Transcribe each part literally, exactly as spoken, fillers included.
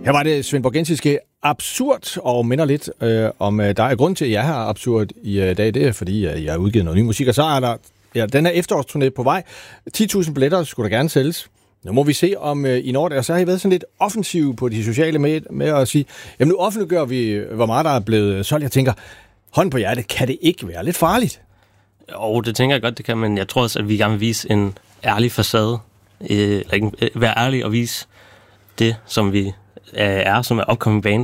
Her var det svendborgensiske Absurd, og minder lidt øh, om øh, dig. Grund til, at jeg er Absurd i øh, dag, det er, fordi øh, jeg har udgivet noget ny musik, og så er der ja, den her efterårsturné på vej. ti tusind billetter skulle der gerne sælges. Nu må vi se, om øh, I når det, og så har I været sådan lidt offensiv på de sociale med, med at sige, jamen nu offentliggør vi, hvor meget der er blevet solgt. Jeg tænker, hånden på hjertet, kan det ikke være lidt farligt? Jo, det tænker jeg godt, det kan, men jeg tror også, at vi gerne vil vise en ærlig facade. Øh, eller ikke, øh, være ærlig og vise det, som vi er, som er upcoming band.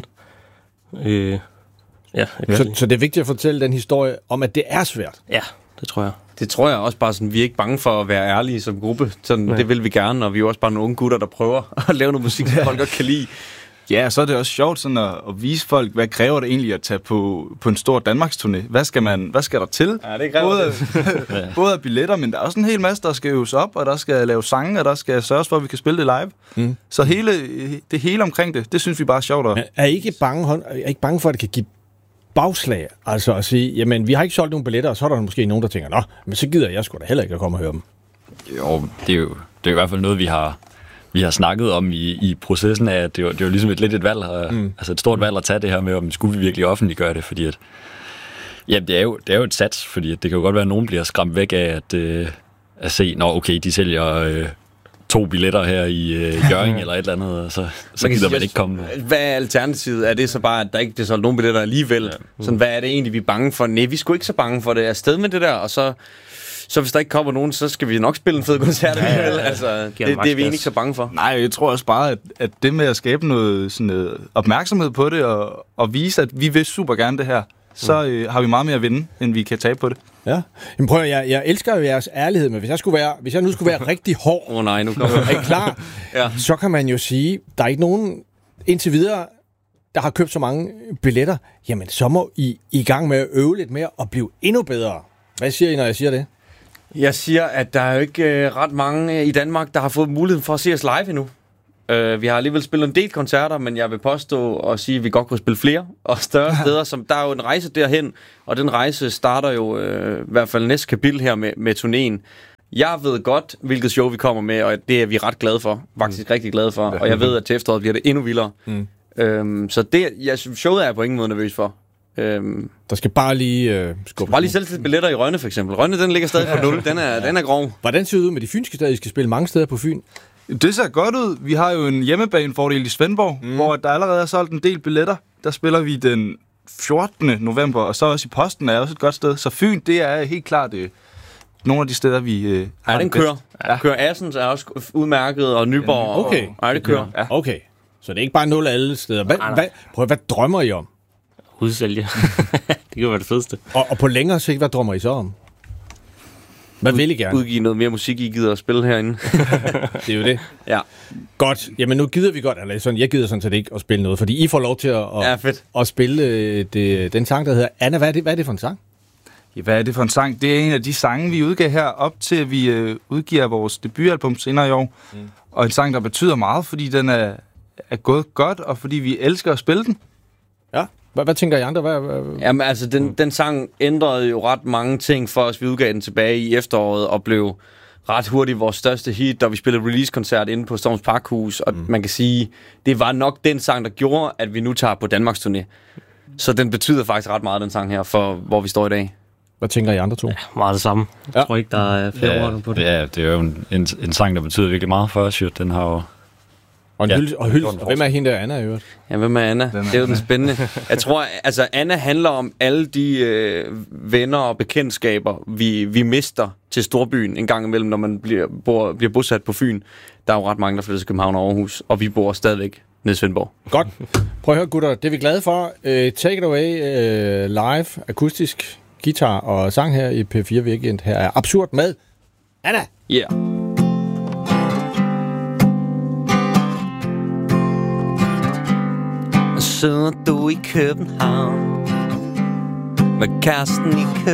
Øh, ja, så, så det er vigtigt at fortælle den historie om, at det er svært? Ja, det tror jeg. Det tror jeg også bare sådan, vi er ikke bange for at være ærlige som gruppe. Sådan, det vil vi gerne, og vi er også bare nogle unge gutter, der prøver at lave noget musik, som folk godt kan lide. Ja, så er det også sjovt sådan at, at vise folk, hvad kræver det egentlig at tage på, på en stor Danmarksturné? Hvad skal man, hvad skal der til? Ja, det kræver både, det. både af billetter, men der er også en hel masse, der skal øves op, og der skal lave sange, og der skal sørges for, at vi kan spille det live. Mm. Så hele, det hele omkring det, det synes vi bare er sjovt. Er, er I ikke bange, er I ikke bange for, at det kan give bagslag? Altså at sige, jamen vi har ikke solgt nogen billetter, og så er der måske nogen, der tænker, nå, men så gider jeg sgu da heller ikke at komme og høre dem. Jo, det er jo, det er i hvert fald noget, vi har... Vi har snakket om i, i processen af, at det er, det er jo ligesom et lidt et valg, mm. altså et stort valg at tage det her med, om skulle vi virkelig offentliggøre det, fordi at, ja, det er jo, det er jo et sats, fordi at det kan jo godt være, at nogen bliver skræmt væk af at, øh, at se, nå okay, de sælger øh, to billetter her i øh, Hjørring eller et eller andet, og så, så gider man ikke komme. Hvad er alternativet? Er det så bare, at der ikke bliver solgt nogen billetter alligevel? Ja. Mm. Sådan, hvad er det egentlig, vi er bange for? Nej, vi er sgu ikke så bange for det. Afsted med det der, og så... Så hvis der ikke kommer nogen, så skal vi nok spille en fed koncert. Ja, ja, ja. Altså, det, det er vi egentlig ikke så bange for. Nej, jeg tror også bare, at, at det med at skabe noget, sådan noget opmærksomhed på det, og, og vise, at vi vil super gerne det her, så øh, har vi meget mere at vinde, end vi kan tabe på det. Ja. Jamen prøv at, jeg, jeg elsker jo jeres ærlighed, men hvis jeg, skulle være, hvis jeg nu skulle være rigtig hård, oh, nej, nu kommer er I klar? Ja. Så kan man jo sige, der er ikke nogen indtil videre, der har købt så mange billetter. Jamen, så må I i gang med at øve lidt mere og blive endnu bedre. Hvad siger I, når jeg siger det? Jeg siger, at der er jo ikke øh, ret mange øh, i Danmark, der har fået muligheden for at se os live endnu. Uh, vi har alligevel spillet en del koncerter, men jeg vil påstå og sige, at vi godt kunne spille flere og større steder. Som, der er jo en rejse derhen, og den rejse starter jo øh, i hvert fald næste kapitel her med, med turnéen. Jeg ved godt, hvilket show vi kommer med, og det er vi ret glade for. Faktisk rigtig glade for. Og jeg ved, at til efteråret bliver det endnu vildere. Mm. Um, så det, jeg, showet er jeg på ingen måde nervøs for. Um, der skal bare lige øh, skubbe. Bare lige sælge lidt billetter i Rønne, for eksempel. Rønne, den ligger stadig på nul. Den er, den er grov. Hvordan ser det ud med de fynske steder? I skal spille mange steder på Fyn. Det ser godt ud. Vi har jo en hjemmebanefordel i Svendborg, mm. hvor der allerede er solgt en del billetter. Der spiller vi den fjortende november, og så også i Posten er også et godt sted. Så Fyn, det er helt klart det. Nogle af de steder, vi øh, har. Ja, den kører. Ja. Kører Assens er også udmærket, og Nyborg. Okay. Og, ja, det kører. Ja. Okay. Så det er ikke bare nul alle steder. Hvad, nej, nej. Hvad, prøv, hvad drømmer I om? Udsælge. Det kan være det fedeste. Og, og på længere sigt, hvad drømmer I så om? Hvad vil I gerne? Udgive noget mere musik, I gider at spille herinde. Det er jo det. Ja. Godt. Jamen nu gider vi godt, eller sådan, jeg gider sådan set ikke at spille noget, fordi I får lov til at, at, ja, fedt. at spille det, den sang, der hedder Anna. Hvad er, det, hvad er det for en sang? Ja, hvad er det for en sang? Det er en af de sange, vi udgav her, op til at vi øh, udgiver vores debutalbum senere i år. Mm. Og en sang, der betyder meget, fordi den er, er gået godt, og fordi vi elsker at spille den. Ja. Hvad, hvad tænker I andre? Hvad, hvad? Jamen altså, den, den sang ændrede jo ret mange ting for os. Vi udgav den tilbage i efteråret og blev ret hurtigt vores største hit, da vi spillede release-koncert inde på Storms Parkhus. Og mm. man kan sige, det var nok den sang, der gjorde, at vi nu tager på Danmarks turné. Så den betyder faktisk ret meget, den sang her, for hvor vi står i dag. Hvad tænker I andre to? Ja, meget det samme. Jeg ja. tror ikke, der er flere ja, ord på det. Ja, det er jo en, en, en sang, der betyder virkelig meget for os. Den har jo... Og, en ja, hyld, og, hyld, og hvem er hende der, Anna, i øvrigt? Ja, hvem er Anna? Den er. Det er jo den spændende. Jeg tror, altså Anna handler om alle de øh, venner og bekendtskaber, vi, vi mister til storbyen en gang imellem, når man bliver, bor, bliver bosat på Fyn. Der er jo ret mange, der flytter til København og Aarhus, og vi bor stadigvæk nede i Svendborg. Godt. Prøv at høre, gutter. Det er vi glade for. Uh, take it away uh, live, akustisk, guitar og sang her i P fire Weekend. Her er Absurd med Anna. Yeah. Sidder du i København med kæresten i København?